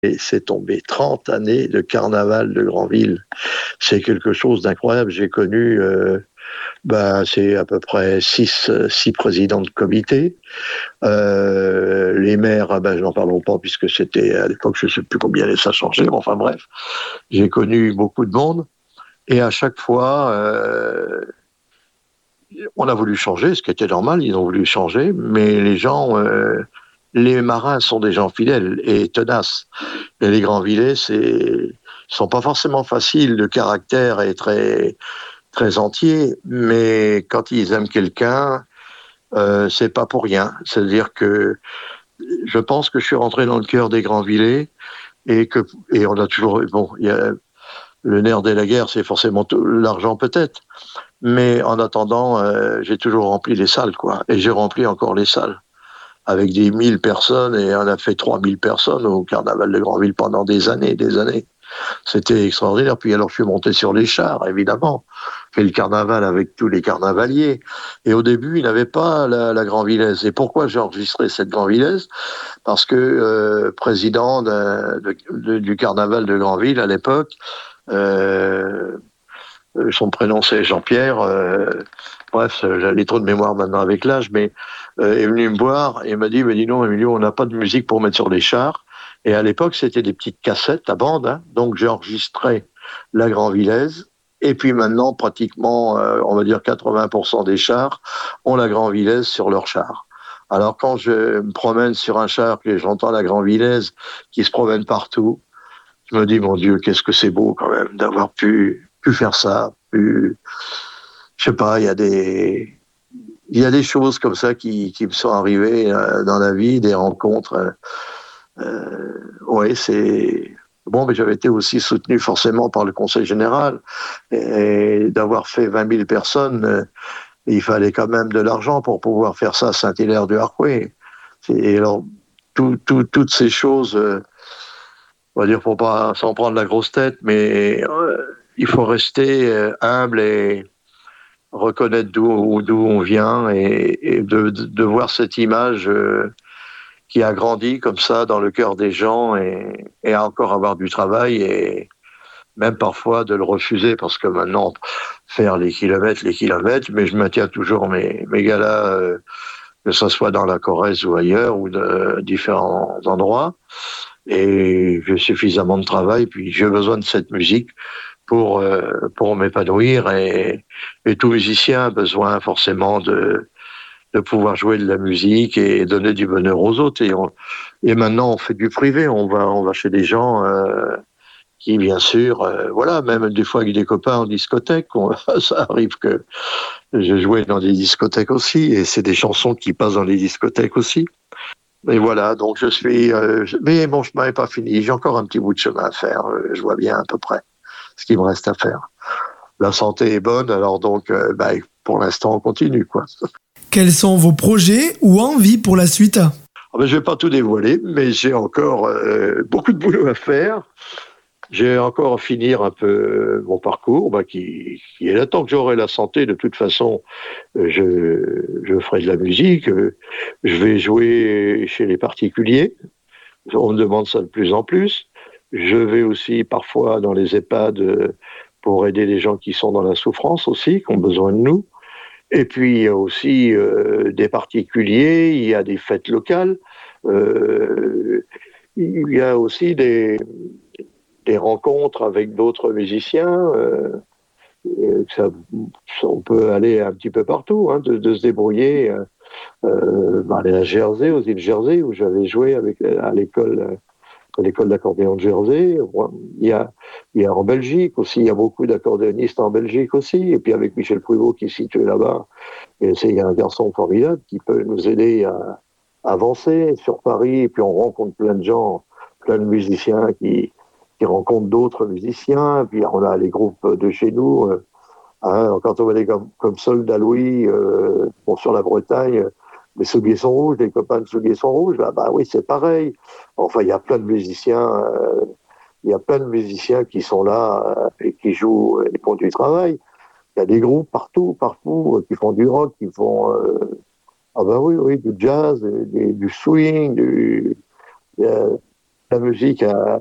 Et c'est tombé 30 années de carnaval de Granville. C'est quelque chose d'incroyable. J'ai connu, c'est à peu près six présidents de comité. Les maires, n'en parlons pas puisque c'était à l'époque, je ne sais plus combien ça a changé, mais enfin bref. J'ai connu beaucoup de monde et à chaque fois, on a voulu changer, ce qui était normal, ils ont voulu changer, mais les marins sont des gens fidèles et tenaces. Et les Granvillais, sont pas forcément faciles de caractère et très, très entiers, mais quand ils aiment quelqu'un, c'est pas pour rien. C'est-à-dire que je pense que je suis rentré dans le cœur des Granvillais et on a toujours, il y a le nerf de la guerre, c'est forcément l'argent peut-être, mais en attendant, j'ai toujours rempli les salles, quoi, et j'ai rempli encore les salles avec des 1000 personnes, et on a fait 3000 personnes au carnaval de Granville pendant des années, des années. C'était extraordinaire. Puis alors, je suis monté sur les chars, évidemment. Fait le carnaval avec tous les carnavaliers. Et au début, il n'avait pas la Grandvillaise. Et pourquoi j'ai enregistré cette Grandvillaise? Parce que président du carnaval de Granville à l'époque, euh, son prénom c'est Jean-Pierre. Bref, j'ai trop de mémoire maintenant avec l'âge, mais est venu me voir et m'a dit, non, Emilio, on n'a pas de musique pour mettre sur les chars. Et à l'époque, c'était des petites cassettes à bande, hein, donc j'ai enregistré la Grandvillaise. Et puis maintenant, pratiquement, on va dire 80% des chars ont la Grandvillaise sur leur char. Alors quand je me promène sur un char, que j'entends la Grandvillaise qui se promène partout, je me dis, mon Dieu, qu'est-ce que c'est beau quand même d'avoir pu faire ça. Je sais pas, il y a des choses comme ça qui me sont arrivées dans la vie, des rencontres. Ouais, c'est bon, mais j'avais été aussi soutenu forcément par le Conseil général et d'avoir fait 20 000 personnes. Il fallait quand même de l'argent pour pouvoir faire ça à Saint-Hilaire-du-Harcouët. Et alors, toutes ces choses, on va dire pour pas s'en prendre la grosse tête, mais il faut rester humble et reconnaître d'où on vient et de voir cette image qui a grandi comme ça dans le cœur des gens et à encore avoir du travail et même parfois de le refuser parce que maintenant faire les kilomètres, mais je maintiens toujours mes galas, que ce soit dans la Corrèze ou ailleurs ou de différents endroits. Et j'ai suffisamment de travail, puis j'ai besoin de cette musique pour m'épanouir et tout musicien a besoin forcément de pouvoir jouer de la musique et donner du bonheur aux autres. Et maintenant, on fait du privé, on va chez des gens qui, bien sûr, voilà, même des fois avec des copains en discothèque, ça arrive que j'ai joué dans des discothèques aussi, et c'est des chansons qui passent dans les discothèques aussi. Et voilà, donc je suis... mais mon chemin n'est pas fini, j'ai encore un petit bout de chemin à faire, je vois bien à peu près ce qu'il me reste à faire. La santé est bonne, alors donc, pour l'instant, on continue, quoi. Quels sont vos projets ou envies pour la suite? Je ne vais pas tout dévoiler, mais j'ai encore beaucoup de boulot à faire. J'ai encore à finir un peu mon parcours, qui est là. Tant que j'aurai la santé, de toute façon, je ferai de la musique. Je vais jouer chez les particuliers. On me demande ça de plus en plus. Je vais aussi parfois dans les EHPAD pour aider les gens qui sont dans la souffrance aussi, qui ont besoin de nous. Et puis, il y a aussi des particuliers, il y a des fêtes locales, il y a aussi des rencontres avec d'autres musiciens. On peut aller un petit peu partout, hein, de se débrouiller. Aller à Jersey, aux îles Jersey, où j'avais joué à l'école d'accordéon de Jersey. Il y a en Belgique aussi, il y a beaucoup d'accordéonistes en Belgique aussi. Et puis avec Michel Pruvot qui est situé là-bas, il y a un garçon formidable qui peut nous aider à avancer sur Paris. Et puis on rencontre plein de gens, plein de musiciens qui rencontrent d'autres musiciens. Puis on a les groupes de chez nous. Quand on va aller comme Soldat Louis sur la Bretagne, les souliers sont rouges, les copains de souliers sont rouges. Oui, c'est pareil. Enfin, il y a plein de musiciens. Il y a plein de musiciens qui sont là et qui jouent et font du travail. Il y a des groupes partout, qui font du rock, qui font oui, du jazz, du swing, la musique